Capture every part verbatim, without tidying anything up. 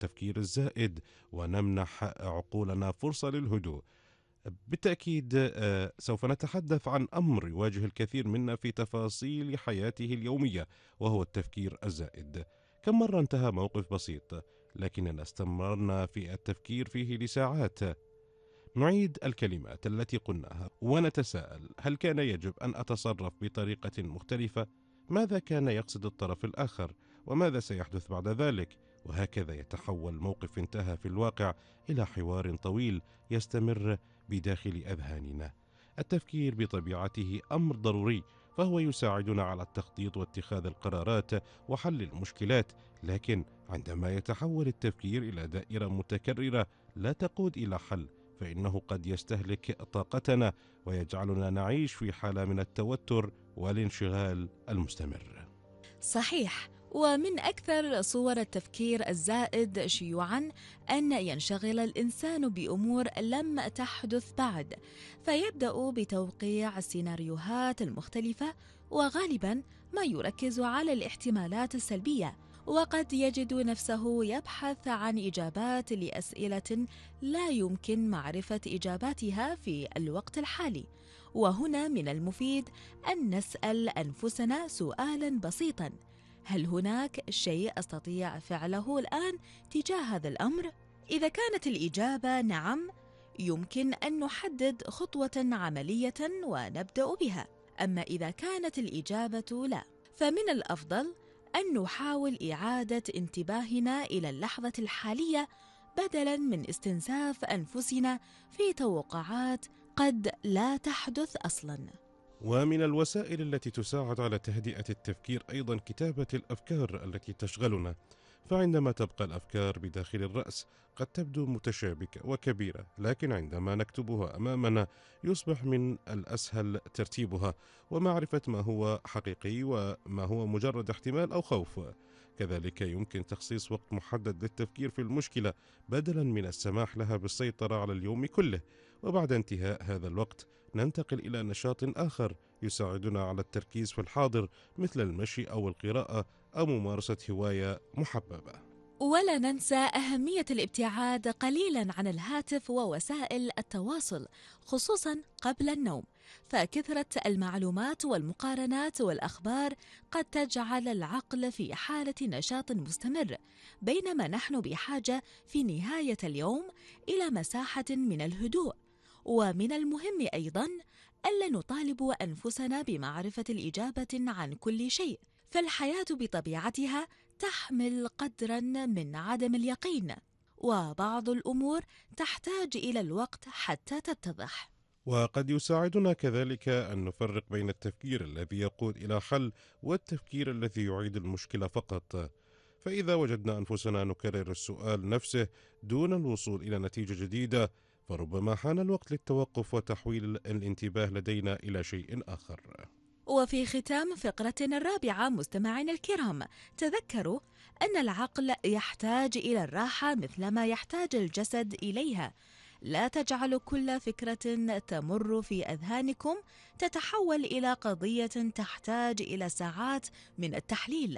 التفكير الزائد ونمنح عقولنا فرصة للهدوء. بالتأكيد آه، سوف نتحدث عن أمر يواجه الكثير منا في تفاصيل حياته اليومية، وهو التفكير الزائد. كم مرة انتهى موقف بسيط لكننا استمرنا في التفكير فيه لساعات، نعيد الكلمات التي قلناها ونتساءل: هل كان يجب أن أتصرف بطريقة مختلفة؟ ماذا كان يقصد الطرف الآخر؟ وماذا سيحدث بعد ذلك؟ وهكذا يتحول موقف انتهى في الواقع إلى حوار طويل يستمر بداخل أذهاننا. التفكير بطبيعته أمر ضروري، فهو يساعدنا على التخطيط واتخاذ القرارات وحل المشكلات، لكن عندما يتحول التفكير إلى دائرة متكررة لا تقود إلى حل، فإنه قد يستهلك طاقتنا ويجعلنا نعيش في حالة من التوتر والانشغال المستمر. صحيح. ومن أكثر صور التفكير الزائد شيوعاً أن ينشغل الإنسان بأمور لم تحدث بعد، فيبدأ بتوقيع السيناريوهات المختلفة، وغالباً ما يركز على الاحتمالات السلبية، وقد يجد نفسه يبحث عن إجابات لأسئلة لا يمكن معرفة إجاباتها في الوقت الحالي. وهنا من المفيد أن نسأل أنفسنا سؤالاً بسيطاً: هل هناك شيء أستطيع فعله الآن تجاه هذا الأمر؟ إذا كانت الإجابة نعم، يمكن أن نحدد خطوة عملية ونبدأ بها. أما إذا كانت الإجابة لا، فمن الأفضل أن نحاول إعادة انتباهنا إلى اللحظة الحالية بدلاً من استنزاف أنفسنا في توقعات قد لا تحدث أصلاً. ومن الوسائل التي تساعد على تهدئة التفكير أيضا كتابة الأفكار التي تشغلنا، فعندما تبقى الأفكار بداخل الرأس قد تبدو متشابكة وكبيرة، لكن عندما نكتبها أمامنا يصبح من الأسهل ترتيبها ومعرفة ما هو حقيقي وما هو مجرد احتمال أو خوف. كذلك يمكن تخصيص وقت محدد للتفكير في المشكلة بدلا من السماح لها بالسيطرة على اليوم كله، وبعد انتهاء هذا الوقت ننتقل إلى نشاط آخر يساعدنا على التركيز في الحاضر، مثل المشي أو القراءة أو ممارسة هواية محببة. ولا ننسى أهمية الابتعاد قليلاً عن الهاتف ووسائل التواصل، خصوصاً قبل النوم، فكثرة المعلومات والمقارنات والأخبار قد تجعل العقل في حالة نشاط مستمر، بينما نحن بحاجة في نهاية اليوم إلى مساحة من الهدوء. ومن المهم أيضاً ألا نطالب أنفسنا بمعرفة الإجابة عن كل شيء، فالحياة بطبيعتها تحمل قدراً من عدم اليقين، وبعض الأمور تحتاج إلى الوقت حتى تتضح. وقد يساعدنا كذلك أن نفرق بين التفكير الذي يقود إلى حل والتفكير الذي يعيد المشكلة فقط. فإذا وجدنا أنفسنا نكرر السؤال نفسه دون الوصول إلى نتيجة جديدة، فربما حان الوقت للتوقف وتحويل الانتباه لدينا إلى شيء آخر. وفي ختام فقرتنا الرابعة مستمعينا الكرام، تذكروا أن العقل يحتاج إلى الراحة مثلما يحتاج الجسد إليها. لا تجعلوا كل فكرة تمر في أذهانكم تتحول إلى قضية تحتاج إلى ساعات من التحليل.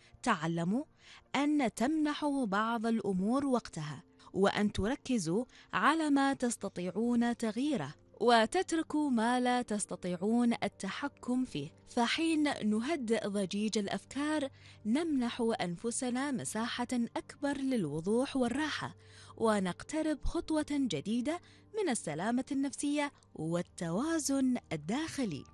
تعلموا أن تمنحوا بعض الأمور وقتها، وأن تركزوا على ما تستطيعون تغييره، وتتركوا ما لا تستطيعون التحكم فيه. فحين نهدئ ضجيج الأفكار نمنح أنفسنا مساحة أكبر للوضوح والراحة، ونقترب خطوة جديدة من السلامة النفسية والتوازن الداخلي.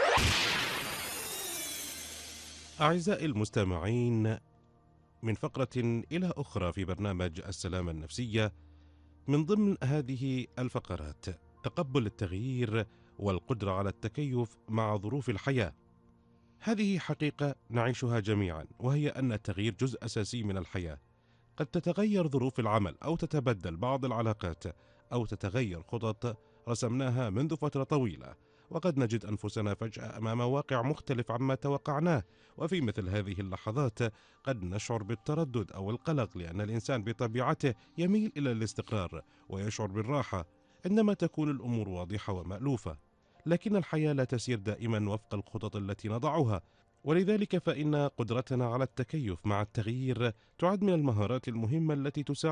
أعزائي المستمعين، من فقرة إلى أخرى في برنامج السلامة النفسية، من ضمن هذه الفقرات تقبل التغيير والقدرة على التكيف مع ظروف الحياة. هذه حقيقة نعيشها جميعا، وهي أن التغيير جزء أساسي من الحياة. قد تتغير ظروف العمل أو تتبدل بعض العلاقات أو تتغير خطط رسمناها منذ فترة طويلة، وقد نجد أنفسنا فجأة أمام واقع مختلف عما توقعناه. وفي مثل هذه اللحظات قد نشعر بالتردد أو القلق، لأن الإنسان بطبيعته يميل إلى الاستقرار ويشعر بالراحة عندما تكون الأمور واضحة ومألوفة. لكن الحياة لا تسير دائما وفق الخطط التي نضعها، ولذلك فإن قدرتنا على التكيف مع التغيير تعد من المهارات المهمة التي تساعد